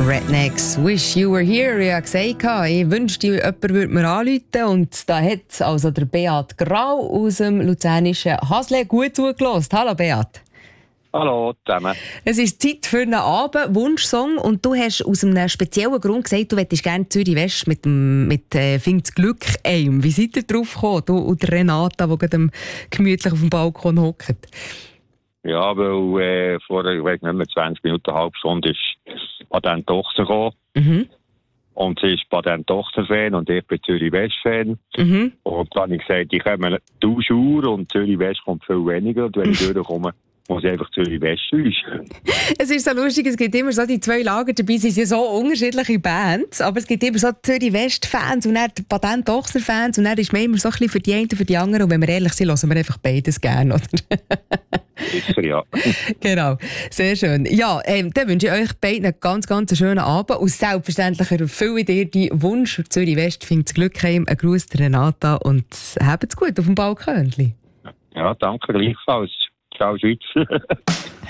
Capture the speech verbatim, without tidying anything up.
Rednecks, Wish You Were Here. Ich habe gesagt, ich wünschte, jemand würde mir anrufen. Und da hat also der Beat Grau aus dem luzernischen Hasle gut zugelassen. Hallo Beat. Hallo zusammen. Es ist Zeit für einen Abend-Wunschsong und du hast aus einem speziellen Grund gesagt, du möchtest gerne Zürich West mit, dem, mit äh, «Find's Glück» ein. Wie seid ihr drauf gekommen, du und Renata, die gerade gemütlich auf dem Balkon hockt? Ja, weil äh, vor ich weiß nicht mehr, zwanzig Minuten, eine halbe Stunde ist Patent Tochter gekommen. Mhm. Und sie ist Patent Tochter-Fan und ich bin Zürich West-Fan. Mhm. Und dann habe ich gesagt, ich komme tausend Uhr und Zürich West kommt viel weniger. Und wenn ich durchkomme, muss ich einfach Zürich West wünschen. Es ist so lustig, es gibt immer so die zwei Lager dabei, sie sind so unterschiedliche Bands, aber es gibt immer so Zürich West-Fans und dann die Patent Tochter-Fans und dann ist man immer so ein bisschen für die einen und für die anderen und wenn wir ehrlich sind, hören wir einfach beides gerne, oder? Sicher, ja. Genau, sehr schön. Ja, ähm, dann wünsche ich euch beiden einen ganz, ganz schönen Abend und selbstverständlich erfülle ich dir deinen Wunsch für Zürich West. Find's Glück heim, ein Gruß der Renata und habt's gut auf dem Balkönchen. Ja, danke gleichfalls. Ciao, Schweiz.